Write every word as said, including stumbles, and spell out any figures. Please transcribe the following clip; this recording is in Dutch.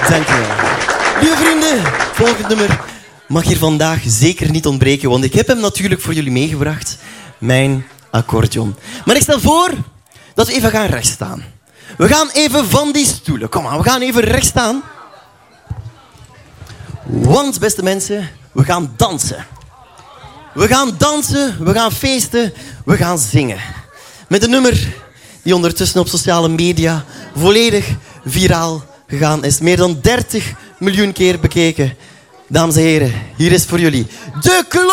Dankjewel. Lieve vrienden, volgend nummer mag hier vandaag zeker niet ontbreken, want ik heb hem natuurlijk voor jullie meegebracht. Mijn accordeon. Maar ik stel voor dat we even gaan recht staan. We gaan even van die stoelen. Kom aan, we gaan even recht staan. Want, beste mensen, we gaan dansen. We gaan dansen, we gaan feesten, we gaan zingen. Met een nummer die ondertussen op sociale media volledig viraal gegaan is. Meer dan dertig miljoen keer bekeken. Dames en heren, hier is voor jullie de klok.